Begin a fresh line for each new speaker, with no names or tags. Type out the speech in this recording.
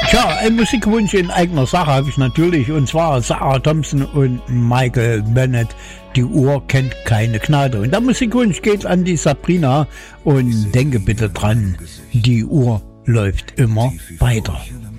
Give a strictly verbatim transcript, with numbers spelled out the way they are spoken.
Tja, ein Musikwunsch in eigener Sache habe ich natürlich, und zwar Sarah Thompson und Michael Bennett. Die Uhr kennt keine Gnade. Und der Musikwunsch geht an die Sabrina und denke bitte dran, die Uhr läuft immer weiter.